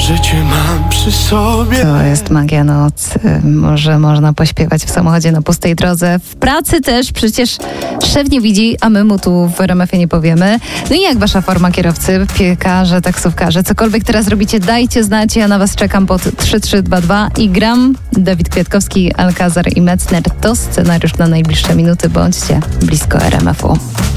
życie mam przy sobie. To jest magia nocy. Może można pośpiewać w samochodzie na pustej drodze. W pracy też przecież szef nie widzi, a my mu tu w RMF-ie nie powiemy. No i jak wasza forma kierowcy, piekarze, taksówkarze? Cokolwiek teraz robicie, dajcie znać. Ja na was czekam pod 3322 i gram. Dawid Kwiatkowski, Alcazar i Metzner to scenariusz na najbliższe minuty. Bądźcie blisko RMF-u.